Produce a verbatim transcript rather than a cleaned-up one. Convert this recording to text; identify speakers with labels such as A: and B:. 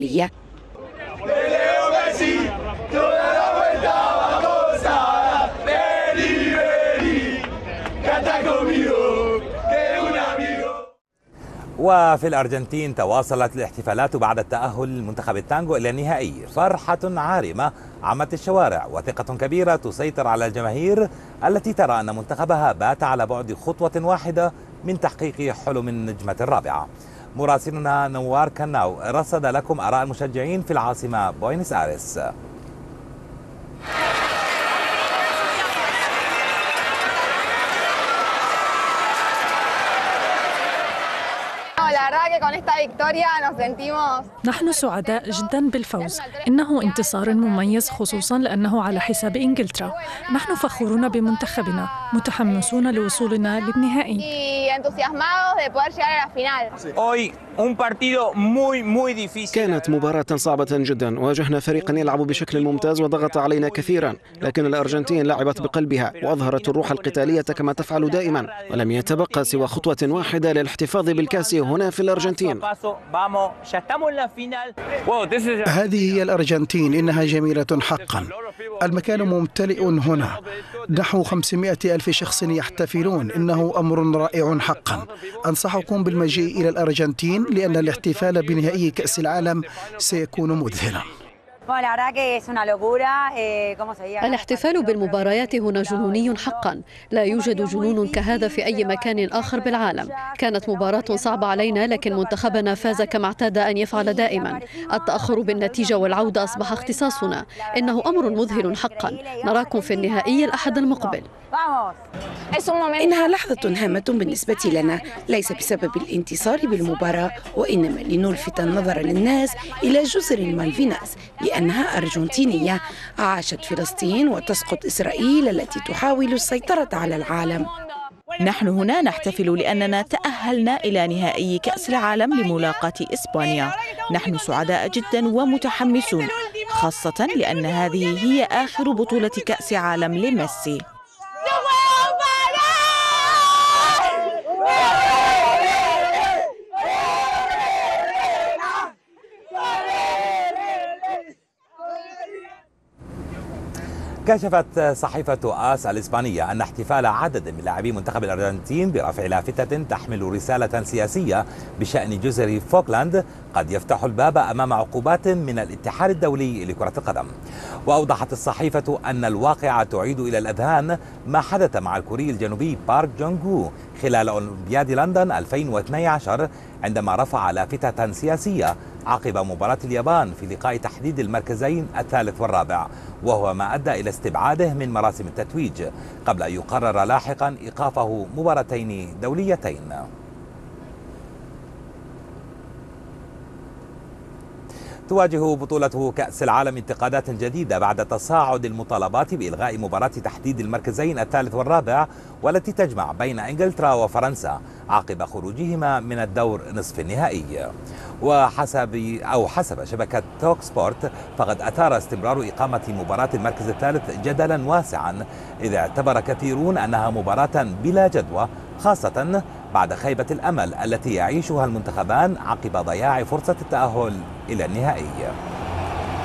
A: وفي الأرجنتين تواصلت الاحتفالات بعد التأهل لمنتخب التانغو إلى النهائي. فرحة عارمة عمت الشوارع وثقة كبيرة تسيطر على الجماهير التي ترى أن منتخبها بات على بعد خطوة واحدة من تحقيق حلم النجمة الرابعة. مراسلنا نوار كناو رصد لكم آراء المشجعين في العاصمة بوينس آيرس.
B: نحن سعداء جدا بالفوز، إنه انتصار مميز خصوصا لأنه على حساب إنجلترا. نحن فخورون بمنتخبنا، متحمسون لوصولنا للنهائي.
C: كانت مباراة صعبة جدا، واجهنا فريقا يلعب بشكل ممتاز وضغط علينا كثيرا، لكن الأرجنتين لعبت بقلبها وأظهرت الروح القتالية كما تفعل دائما، ولم يتبقى سوى خطوة واحدة للاحتفاظ بالكأس هنا في الأرجنتين.
D: هذه هي الأرجنتين، إنها جميلة حقا. المكان ممتلئ هنا، نحو خمسمائة ألف شخص يحتفلون، إنه أمر رائع حقا. أنصحكم بالمجيء إلى الأرجنتين لأن الاحتفال بنهائي كأس العالم سيكون مذهلا.
E: الاحتفال بالمباريات هنا جنوني حقا، لا يوجد جنون كهذا في أي مكان آخر بالعالم. كانت مباراة صعبة علينا، لكن منتخبنا فاز كما اعتاد أن يفعل دائما. التأخر بالنتيجة والعودة أصبح اختصاصنا، إنه أمر مذهل حقا. نراكم في النهائي الأحد المقبل.
F: إنها لحظة هامة بالنسبة لنا، ليس بسبب الانتصار بالمباراة، وإنما لنلفت النظر للناس إلى جزر المالفيناس لأنها أرجنتينية. عاشت فلسطين وتسقط إسرائيل التي تحاول السيطرة على العالم.
G: نحن هنا نحتفل لأننا تأهلنا إلى نهائي كأس العالم لملاقاة إسبانيا. نحن سعداء جدا ومتحمسون، خاصة لأن هذه هي آخر بطولة كأس عالم لميسي.
A: كشفت صحيفة آس الإسبانية أن احتفال عدد من لاعبي منتخب الأرجنتين برفع لافتة تحمل رسالة سياسية بشأن جزر فوكلاند قد يفتح الباب أمام عقوبات من الاتحاد الدولي لكرة القدم. وأوضحت الصحيفة أن الواقعة تعيد إلى الأذهان ما حدث مع الكوري الجنوبي بارك جونغ وو خلال أولمبياد لندن ألفين واثني عشر عندما رفع لافتة سياسية عقب مباراة اليابان في لقاء تحديد المركزين الثالث والرابع، وهو ما أدى إلى استبعاده من مراسم التتويج قبل أن يقرر لاحقا إيقافه مباراتين دوليتين. تواجه بطولة كأس العالم انتقادات جديدة بعد تصاعد المطالبات بإلغاء مباراة تحديد المركزين الثالث والرابع والتي تجمع بين إنجلترا وفرنسا عقب خروجهما من الدور نصف النهائي. وحسب أو حسب شبكة توك سبورت فقد أثار استمرار إقامة مباراة المركز الثالث جدلا واسعا، إذ اعتبر كثيرون أنها مباراة بلا جدوى، خاصة بعد خيبة الأمل التي يعيشها المنتخبان عقب ضياع فرصة التأهل إلى النهائي.